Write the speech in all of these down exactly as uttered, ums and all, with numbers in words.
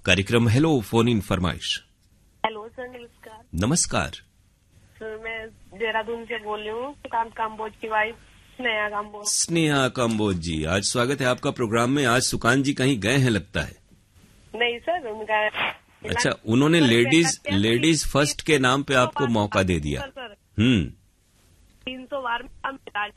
कार्यक्रम hello phone in फरमाइश। Hello sir, नमस्कार। नमस्कार सर, मैं देहरादून से बोल रही हूँ, सुकांत काम्बोज की वाइफ स्नेहा काम्बोज। स्नेहा काम्बोज जी, आज स्वागत है आपका प्रोग्राम में। आज सुकांत जी कहीं गए हैं लगता है। नहीं सर, उनका अच्छा, उन्होंने लेडीज लेडीज फर्स्ट के नाम पे आपको मौका दे दिया। हम्म तीन सौ बार में हम मिला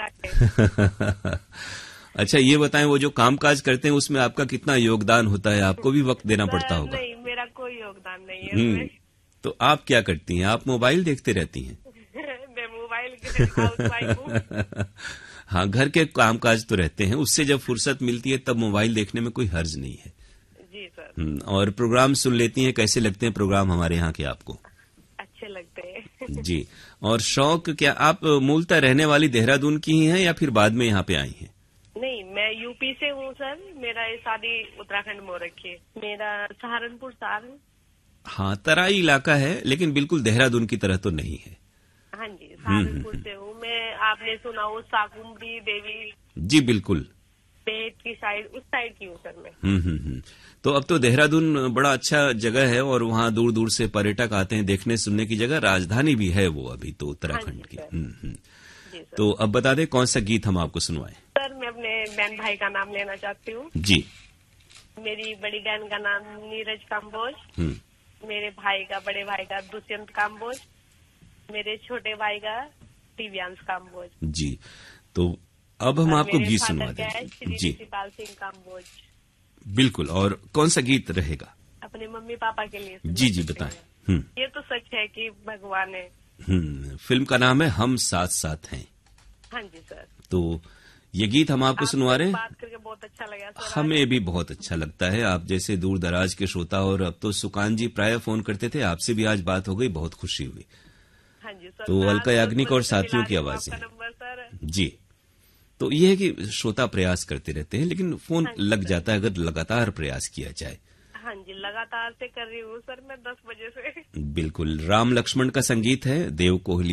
जाके। अच्छा, ये बताएं, वो जो कामकाज करते हैं उसमें आपका कितना योगदान होता है? आपको भी वक्त देना पड़ता होगा। नहीं, मेरा कोई योगदान नहीं है हम्म इसमें। तो आप क्या करती हैं? आप मोबाइल देखते रहती हैं? मैं मोबाइल की हाउसवाइफ हूँ। हाँ, घर के कामकाज तो रहते हैं, उससे जब फुर्सत मिलती है तब मोबाइल देखने में कोई हर्ज नहीं है। जी सर। हम्म, और प्रोग्राम सुन लेती हैं। कैसे लगते हैं प्रोग्राम हमारे यहाँ के आपको? अच्छे लगते हैं। जी। और शौक क्या, आप मूलतः रहने वाली देहरादून की ही हैं या फिर बाद में यहाँ पे आई हैं? नहीं, मैं यूपी से हूँ सर। मेरा ये शादी उत्तराखंड में हो रखी है। मेरा सहारनपुर सार। हाँ, तराई इलाका है, लेकिन बिल्कुल देहरादून की तरह तो नहीं है। हाँ जी, सहारनपुर से हूँ मैं। आपने सुना हो साकुम्बरी देवी? जी बिल्कुल। पेट की साइड, उस साइड की हूँ सर मैं। हम्म हम्म हम्म तो अब तो देहरादून बड़ा अच्छा जगह है और वहाँ दूर दूर से पर्यटक आते हैं देखने सुनने की जगह। राजधानी भी है वो अभी तो उत्तराखंड की। हम्म हम्म तो अब बता दें कौन सा गीत हम आपको सुनवाएं? सर, मैं अपने बहन भाई का नाम लेना चाहती हूँ। जी। मेरी बड़ी बहन का नाम नीरज काम्बोज, हम्म मेरे भाई का, बड़े भाई का दुष्यंत काम्बोज, मेरे छोटे भाई का दिव्यांश काम्बोज। जी, तो अब हम आपको गीत सुनवा देंगे। जी, शिवपाल सिंह काम्बोज। बिल्कुल। और कौन सा गीत रहेगा? अपने मम्मी पापा के लिए। जी जी बताएं। हम्म ये तो सच है कि भगवान है। हम्म फिल्म का नाम है हम साथ साथ हैं। हाँ जी सर। तो ये गीत हम आपको सुनवा रहे हैं। बात करके बहुत अच्छा लगा सर। हमें भी बहुत अच्छा लगता है, आप जैसे दूर दराज के श्रोता। और अब तो सुकांत जी प्राय फोन करते थे, आपसे भी आज बात हो गई, बहुत खुशी हुई। हाँ जी सर। तो अलका याग्निक और साथियों की आवाज है। जी। तो ये है कि श्रोता प्रयास करते रहते हैं, लेकिन फोन लग जाता है अगर लगातार प्रयास किया जाए। हाँ जी, लगातार से कर रही हूँ सर मैं, दस बजे से। बिल्कुल। राम लक्ष्मण का संगीत है, देव कोहली